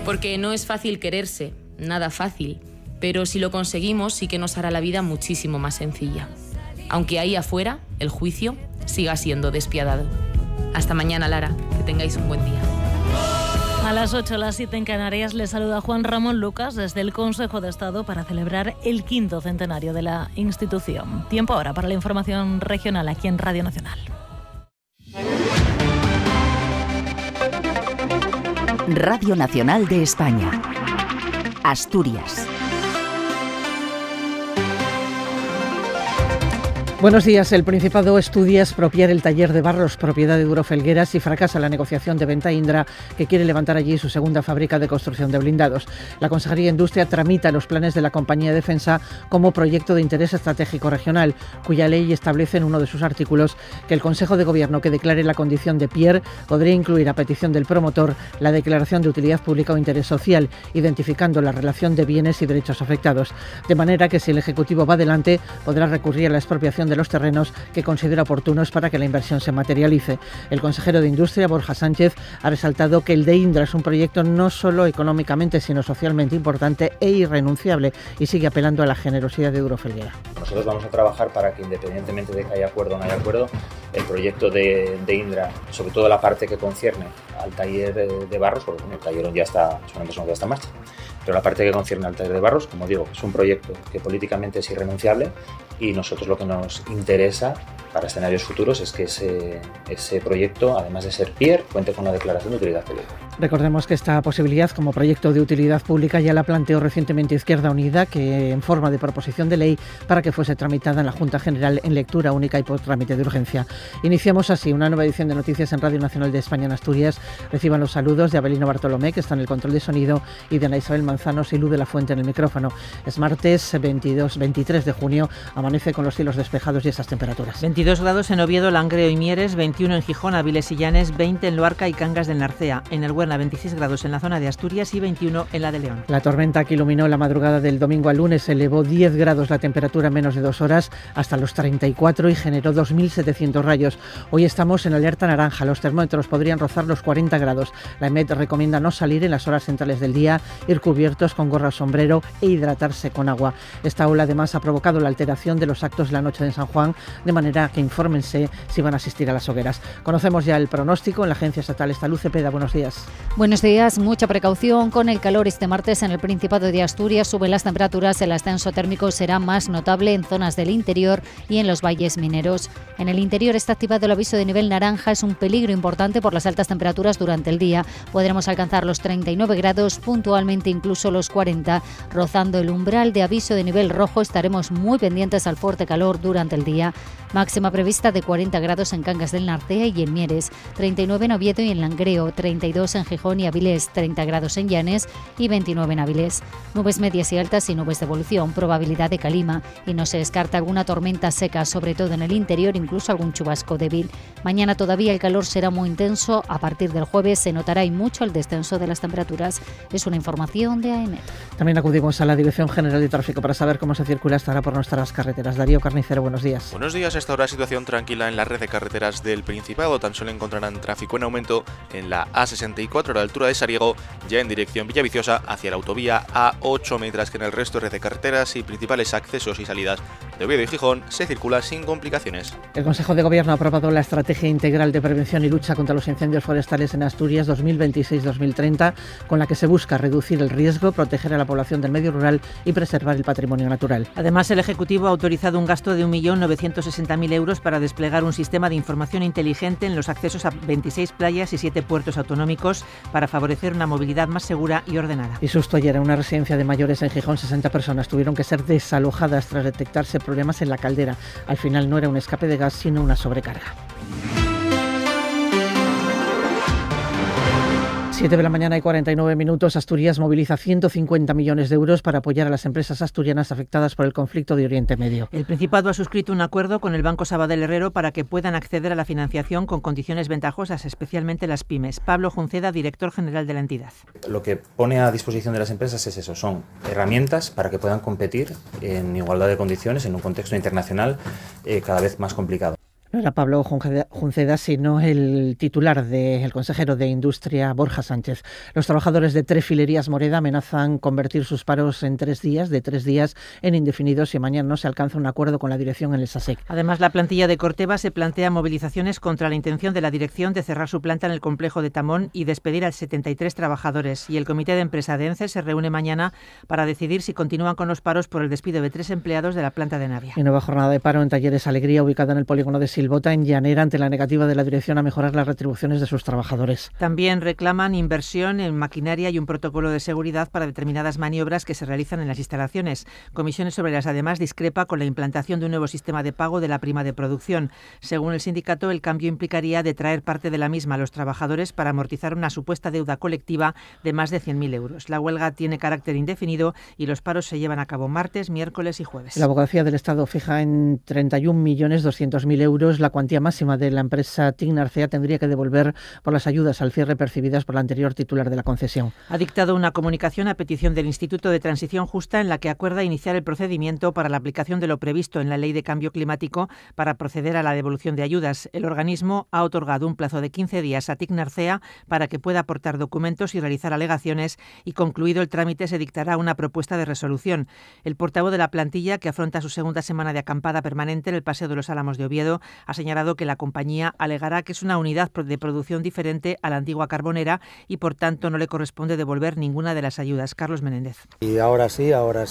Porque no es fácil quererse, nada fácil, pero si lo conseguimos sí que nos hará la vida muchísimo más sencilla. Aunque ahí afuera, el juicio siga siendo despiadado. Hasta mañana, Lara, que tengáis un buen día. A las 8, las 7 en Canarias, les saluda Juan Ramón Lucas desde el Consejo de Estado para celebrar el 5º centenario de la institución. Tiempo ahora para la información regional aquí en Radio Nacional. Radio Nacional de España. Asturias. Buenos días. El Principado estudia expropiar el taller de Barros, propiedad de Duro Felgueras, y fracasa la negociación de venta a Indra, que quiere levantar allí su segunda fábrica de construcción de blindados. La Consejería de Industria tramita los planes de la compañía de defensa como proyecto de interés estratégico regional, cuya ley establece en uno de sus artículos que el Consejo de Gobierno que declare la condición de PIER podría incluir, a petición del promotor, la declaración de utilidad pública o interés social, identificando la relación de bienes y derechos afectados. De manera que si el Ejecutivo va adelante, podrá recurrir a la expropiación de los terrenos que considera oportunos para que la inversión se materialice. El consejero de Industria, Borja Sánchez, ha resaltado que el de Indra es un proyecto no solo económicamente, sino socialmente importante e irrenunciable, y sigue apelando a la generosidad de Duro Felguera. Nosotros vamos a trabajar para que, independientemente de que haya acuerdo o no haya acuerdo, el proyecto de Indra, sobre todo la parte que concierne al taller de Barros, porque el taller ya está en marcha, pero la parte que concierne al taller de Barros, como digo, es un proyecto que políticamente es irrenunciable, y nosotros lo que nos interesa para escenarios futuros es que ese proyecto, además de ser PIER, cuente con la declaración de utilidad pública. Recordemos que esta posibilidad como proyecto de utilidad pública ya la planteó recientemente Izquierda Unida, que en forma de proposición de ley para que fuese tramitada en la Junta General en lectura única y por trámite de urgencia. Iniciamos así una nueva edición de Noticias en Radio Nacional de España en Asturias. Reciban los saludos de Abelino Bartolomé, que está en el control de sonido, y de Ana Isabel Manzanos y Luz de la Fuente en el micrófono. Es martes 23 de junio, amanece con los cielos despejados y esas temperaturas. 22 grados en Oviedo, Langreo y Mieres, 21 en Gijón, Avilés y Llanes, 20 en Luarca y Cangas del Narcea, en el Huerna 26 grados en la zona de Asturias y 21 en la de León. La tormenta que iluminó la madrugada del domingo al lunes elevó 10 grados la temperatura en menos de 2 horas hasta los 34 y generó 2.700 rayos. Hoy estamos en alerta naranja, los termómetros podrían rozar los 40 grados. La EMET recomienda no salir en las horas centrales del día, ir cubiertos con gorra o sombrero e hidratarse con agua. Esta ola además ha provocado la alteración de los actos de la noche de San Juan, de manera que infórmense si van a asistir a las hogueras. Conocemos ya el pronóstico en la Agencia Estatal. Está Luz Cepeda. Buenos días. Buenos días. Mucha precaución con el calor este martes en el Principado de Asturias. Suben las temperaturas, el ascenso térmico será más notable en zonas del interior y en los valles mineros. En el interior está activado el aviso de nivel naranja. Es un peligro importante por las altas temperaturas durante el día. Podremos alcanzar los 39 grados, puntualmente incluso los 40. Rozando el umbral de aviso de nivel rojo, estaremos muy pendientes al fuerte calor durante el día. Máxima prevista de 40 grados en Cangas del Narcea y en Mieres, 39 en Oviedo y en Langreo, 32 en Gijón y Avilés, 30 grados en Llanes y 29 en Avilés. Nubes medias y altas y nubes de evolución, probabilidad de calima, y no se descarta alguna tormenta seca, sobre todo en el interior, incluso algún chubasco débil. Mañana todavía el calor será muy intenso. A partir del jueves se notará y mucho el descenso de las temperaturas. Es una información de AEMET. También acudimos a la Dirección General de Tráfico para saber cómo se circula hasta ahora por nuestras carreteras. Darío Carnicero, buenos días. Buenos días. Esta hora situación tranquila en la red de carreteras del Principado. Tan solo encontrarán tráfico en aumento en la A64 a la altura de Sariego, ya en dirección Villaviciosa hacia la autovía A8, mientras que en el resto de red de carreteras y principales accesos y salidas de Oviedo y Gijón se circula sin complicaciones. El Consejo de Gobierno ha aprobado la Estrategia Integral de Prevención y Lucha contra los Incendios Forestales en Asturias 2026-2030, con la que se busca reducir el riesgo, proteger a la población del medio rural y preservar el patrimonio natural. Además, el Ejecutivo ha autorizado un gasto de 1.960.000 euros para desplegar un sistema de información inteligente en los accesos a 26 playas y 7 puertos autonómicos para favorecer una movilidad más segura y ordenada. Y susto ayer en una residencia de mayores en Gijón. 60 personas tuvieron que ser desalojadas tras detectarse problemas en la caldera. Al final no era un escape de gas, sino una sobrecarga. 7 de la mañana y 49 minutos. Asturias moviliza 150 millones de euros para apoyar a las empresas asturianas afectadas por el conflicto de Oriente Medio. El Principado ha suscrito un acuerdo con el Banco Sabadell Herrero para que puedan acceder a la financiación con condiciones ventajosas, especialmente las pymes. Pablo Junceda, director general de la entidad. Lo que pone a disposición de las empresas es eso, son herramientas para que puedan competir en igualdad de condiciones en un contexto internacional cada vez más complicado. No era Pablo Junceda, sino el titular el consejero de Industria, Borja Sánchez. Los trabajadores de Trefilerías Moreda amenazan convertir sus paros en 3 días, de 3 días en indefinidos, si mañana no se alcanza un acuerdo con la dirección en el SASEC. Además, la plantilla de Corteva se plantea movilizaciones contra la intención de la dirección de cerrar su planta en el complejo de Tamón y despedir a 73 trabajadores. Y el comité de empresa de ENCE se reúne mañana para decidir si continúan con los paros por el despido de 3 empleados de la planta de Navia. Y nueva jornada de paro en Talleres Alegría, ubicada en el polígono de Silvota, en Llanera, ante la negativa de la dirección a mejorar las retribuciones de sus trabajadores. También reclaman inversión en maquinaria y un protocolo de seguridad para determinadas maniobras que se realizan en las instalaciones. Comisiones Obreras además discrepa con la implantación de un nuevo sistema de pago de la prima de producción. Según el sindicato, el cambio implicaría detraer parte de la misma a los trabajadores para amortizar una supuesta deuda colectiva de más de 100.000 euros. La huelga tiene carácter indefinido y los paros se llevan a cabo martes, miércoles y jueves. La Abogacía del Estado fija en 31.200.000 euros la cuantía máxima de la empresa Tignarcea tendría que devolver por las ayudas al cierre percibidas por la anterior titular de la concesión. Ha dictado una comunicación a petición del Instituto de Transición Justa en la que acuerda iniciar el procedimiento para la aplicación de lo previsto en la Ley de Cambio Climático para proceder a la devolución de ayudas. El organismo ha otorgado un plazo de 15 días a Tignarcea para que pueda aportar documentos y realizar alegaciones y, concluido el trámite, se dictará una propuesta de resolución. El portavoz de la plantilla, que afronta su segunda semana de acampada permanente en el Paseo de los Álamos de Oviedo, ha señalado que la compañía alegará que es una unidad de producción diferente a la antigua carbonera y, por tanto, no le corresponde devolver ninguna de las ayudas. Carlos Menéndez. Y ahora sí,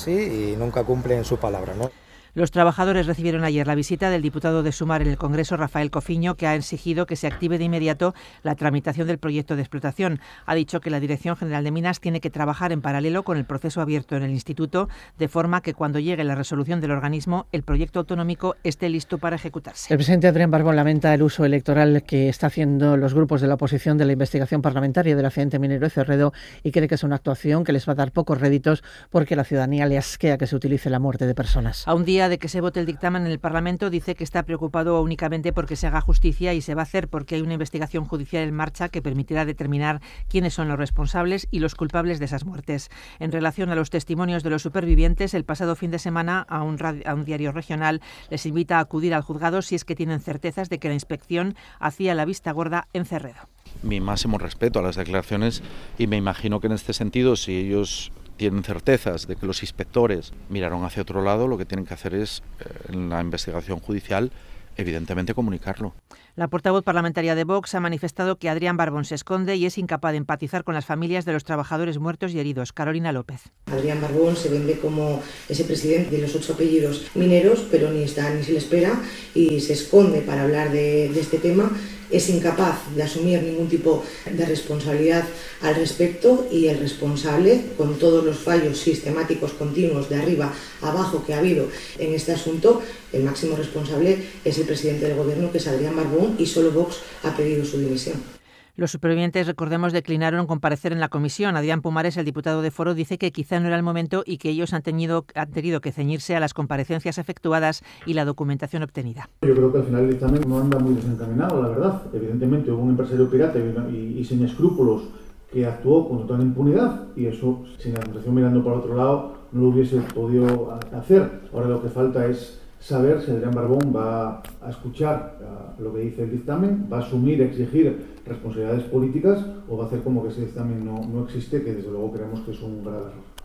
y nunca cumplen su palabra, ¿no? Los trabajadores recibieron ayer la visita del diputado de Sumar en el Congreso, Rafael Cofiño, que ha exigido que se active de inmediato la tramitación del proyecto de explotación. Ha dicho que la Dirección General de Minas tiene que trabajar en paralelo con el proceso abierto en el Instituto, de forma que cuando llegue la resolución del organismo, el proyecto autonómico esté listo para ejecutarse. El presidente Adrián Barbón lamenta el uso electoral que está haciendo los grupos de la oposición de la investigación parlamentaria del accidente minero de Cerredo y cree que es una actuación que les va a dar pocos réditos porque a la ciudadanía le asquea que se utilice la muerte de personas. A un día de que se vote el dictamen en el Parlamento, dice que está preocupado únicamente porque se haga justicia y se va a hacer porque hay una investigación judicial en marcha que permitirá determinar quiénes son los responsables y los culpables de esas muertes. En relación a los testimonios de los supervivientes, el pasado fin de semana a un diario regional les invita a acudir al juzgado si es que tienen certezas de que la inspección hacía la vista gorda en Cerredo. Mi máximo respeto a las declaraciones y me imagino que en este sentido, si ellos tienen certezas de que los inspectores miraron hacia otro lado, lo que tienen que hacer es, en la investigación judicial, evidentemente comunicarlo. La portavoz parlamentaria de Vox ha manifestado que Adrián Barbón se esconde y es incapaz de empatizar con las familias de los trabajadores muertos y heridos. Carolina López. Adrián Barbón se vende como ese presidente de los 8 apellidos mineros, pero ni está ni se le espera y se esconde para hablar de este tema. Es incapaz de asumir ningún tipo de responsabilidad al respecto y el responsable, con todos los fallos sistemáticos continuos de arriba a abajo que ha habido en este asunto, el máximo responsable es el presidente del Gobierno, que es Adrián Barbón, y solo Vox ha pedido su dimisión. Los supervivientes, recordemos, declinaron comparecer en la comisión. Adrián Pumares, el diputado de Foro, dice que quizá no era el momento y que ellos han tenido que ceñirse a las comparecencias efectuadas y la documentación obtenida. Yo creo que al final el dictamen no anda muy desencaminado, la verdad. Evidentemente hubo un empresario pirata y sin escrúpulos que actuó con total impunidad y eso, sin la administración mirando para otro lado, no lo hubiese podido hacer. Ahora lo que falta es saber si Adrián Barbón va a escuchar lo que dice el dictamen, va a asumir, exigir responsabilidades políticas o va a hacer como que ese dictamen no existe, que desde luego creemos que es un grave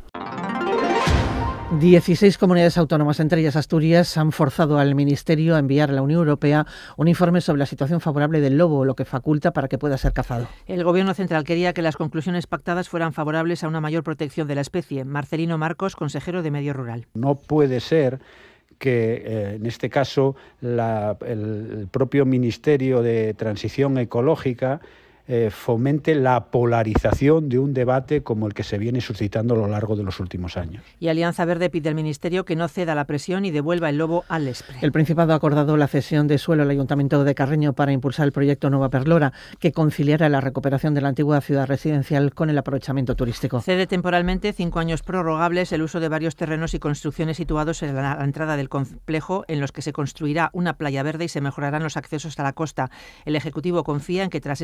error. 16 comunidades autónomas, entre ellas Asturias, han forzado al Ministerio a enviar a la Unión Europea un informe sobre la situación favorable del lobo, lo que faculta para que pueda ser cazado. El Gobierno central quería que las conclusiones pactadas fueran favorables a una mayor protección de la especie. Marcelino Marcos, consejero de Medio Rural. No puede ser que en este caso el propio Ministerio de Transición Ecológica fomente la polarización de un debate como el que se viene suscitando a lo largo de los últimos años. Y Alianza Verde pide al Ministerio que no ceda la presión y devuelva el lobo al Lespre. El Principado ha acordado la cesión de suelo al Ayuntamiento de Carreño para impulsar el proyecto Nueva Perlora, que conciliará la recuperación de la antigua ciudad residencial con el aprovechamiento turístico. Cede temporalmente 5 años prorrogables el uso de varios terrenos y construcciones situados en la entrada del complejo, en los que se construirá una playa verde y se mejorarán los accesos a la costa. El Ejecutivo confía en que tras este primer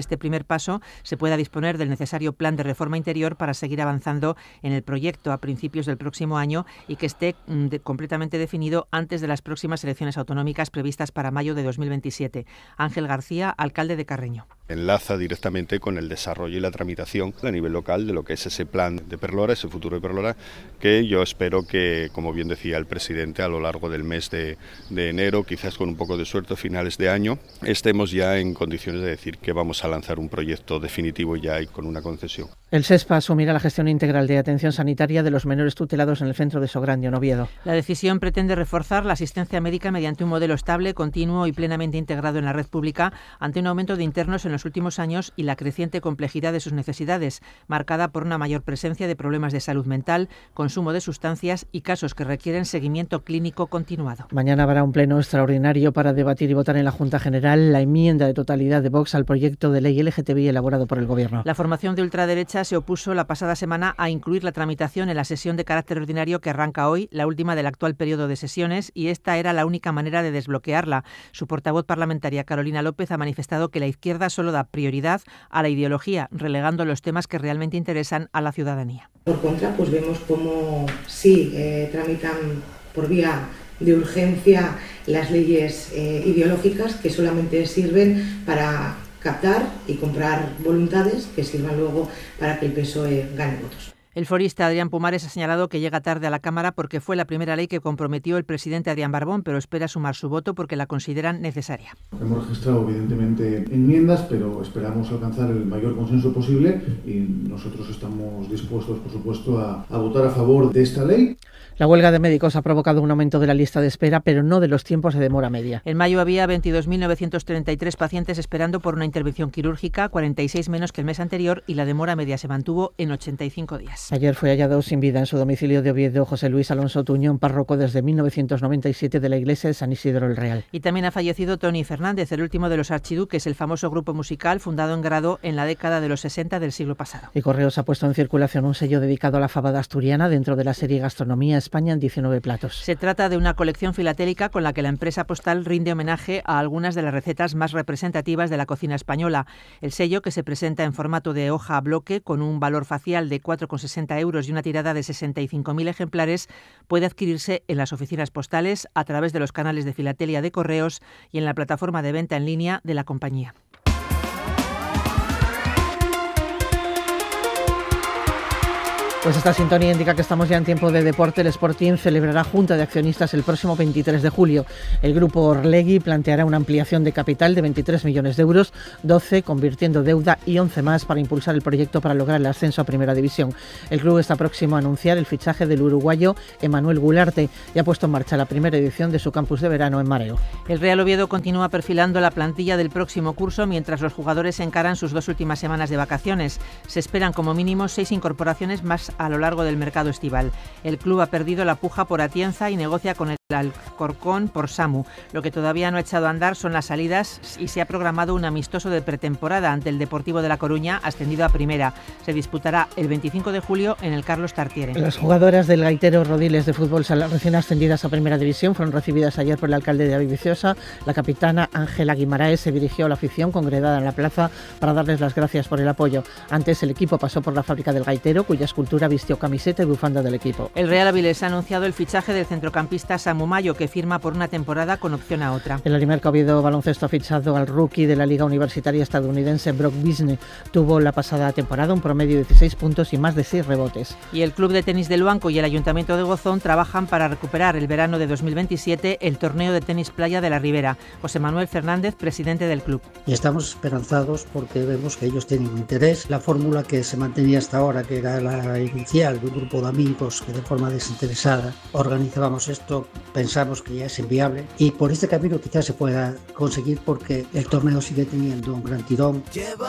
paso se pueda disponer del necesario plan de reforma interior para seguir avanzando en el proyecto a principios del próximo año y que esté completamente definido antes de las próximas elecciones autonómicas previstas para mayo de 2027. Ángel García, alcalde de Carreño. Enlaza directamente con el desarrollo y la tramitación a nivel local de lo que es ese plan de Perlora, ese futuro de Perlora, que yo espero que, como bien decía el presidente, a lo largo del mes de enero, quizás con un poco de suerte, finales de año, estemos ya en condiciones de decir que vamos a lanzar un proyecto definitivo ya y con una concesión. El SESPA asumirá la gestión integral de atención sanitaria de los menores tutelados en el centro de Sograndio, en Oviedo. La decisión pretende reforzar la asistencia médica mediante un modelo estable, continuo y plenamente integrado en la red pública ante un aumento de internos en los últimos años y la creciente complejidad de sus necesidades, marcada por una mayor presencia de problemas de salud mental, consumo de sustancias y casos que requieren seguimiento clínico continuado. Mañana habrá un pleno extraordinario para debatir y votar en la Junta General la enmienda de totalidad de Vox al proyecto de ley LGTBI elaborado por el Gobierno. La formación de ultraderecha se opuso la pasada semana a incluir la tramitación en la sesión de carácter ordinario que arranca hoy, la última del actual periodo de sesiones, y esta era la única manera de desbloquearla. Su portavoz parlamentaria, Carolina López, ha manifestado que la izquierda solo da prioridad a la ideología, relegando los temas que realmente interesan a la ciudadanía. Por contra, pues vemos cómo sí tramitan por vía de urgencia las leyes ideológicas que solamente sirven para captar y comprar voluntades que sirvan luego para que el PSOE gane votos. El forista Adrián Pumares ha señalado que llega tarde a la Cámara porque fue la primera ley que comprometió el presidente Adrián Barbón, pero espera sumar su voto porque la consideran necesaria. Hemos registrado evidentemente enmiendas, pero esperamos alcanzar el mayor consenso posible y nosotros estamos dispuestos, por supuesto, a votar a favor de esta ley. La huelga de médicos ha provocado un aumento de la lista de espera, pero no de los tiempos de demora media. En mayo había 22.933 pacientes esperando por una intervención quirúrgica, 46 menos que el mes anterior, y la demora media se mantuvo en 85 días. Ayer fue hallado sin vida en su domicilio de Oviedo José Luis Alonso Tuñón, párroco desde 1997 de la iglesia de San Isidro el Real. Y también ha fallecido Toni Fernández, el último de los archiduques, el famoso grupo musical fundado en Grado en la década de los 60 del siglo pasado. Y Correos ha puesto en circulación un sello dedicado a la fabada asturiana dentro de la serie Gastronomía España en 19 platos. Se trata de una colección filatélica con la que la empresa postal rinde homenaje a algunas de las recetas más representativas de la cocina española. El sello, que se presenta en formato de hoja a bloque con un valor facial de 4,60 euros y una tirada de 65.000 ejemplares, puede adquirirse en las oficinas postales, a través de los canales de filatelia de Correos y en la plataforma de venta en línea de la compañía. Pues esta sintonía indica que estamos ya en tiempo de deporte. El Sporting celebrará junta de accionistas el próximo 23 de julio. El grupo Orlegui planteará una ampliación de capital de 23 millones de euros, 12 convirtiendo deuda y 11 más para impulsar el proyecto para lograr el ascenso a Primera División. El club está próximo a anunciar el fichaje del uruguayo Emanuel Gularte y ha puesto en marcha la primera edición de su campus de verano en Mareo. El Real Oviedo continúa perfilando la plantilla del próximo curso mientras los jugadores encaran sus 2 últimas semanas de vacaciones. Se esperan como mínimo 6 incorporaciones más a lo largo del mercado estival. El club ha perdido la puja por Atienza y negocia con el Alcorcón por Samu. Lo que todavía no ha echado a andar son las salidas y se ha programado un amistoso de pretemporada ante el Deportivo de La Coruña, ascendido a Primera. Se disputará el 25 de julio en el Carlos Tartiere. Las jugadoras del Gaitero Rodiles de fútbol sala recién ascendidas a Primera División fueron recibidas ayer por el alcalde de Aviviciosa. La capitana Ángela Guimaraes se dirigió a la afición congregada en la plaza para darles las gracias por el apoyo. Antes el equipo pasó por la fábrica del Gaitero, cuya escultura vistió camiseta y bufanda del equipo. El Real Avilés ha anunciado el fichaje del centrocampista Samu Mayo, que firma por una temporada con opción a otra. El Arimerca Oviedo Baloncesto ha fichado al rookie de la Liga Universitaria estadounidense Brock Bisney. Tuvo la pasada temporada un promedio de 16 puntos y más de 6 rebotes. Y el Club de Tenis del Luanco y el Ayuntamiento de Gozón trabajan para recuperar el verano de 2027 el torneo de tenis playa de la Ribera. José Manuel Fernández, presidente del club. Y estamos esperanzados porque vemos que ellos tienen interés. La fórmula que se mantenía hasta ahora, que era la inicial de un grupo de amigos que de forma desinteresada organizábamos esto, pensamos que ya es inviable y por este camino quizás se pueda conseguir porque el torneo sigue teniendo un gran tirón.